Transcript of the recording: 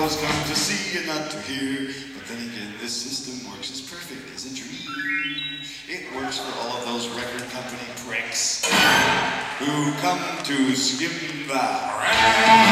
always come to see and not to hear. But then again, this system works as perfect as a dream. It works for all of those record company pricks who come to skim the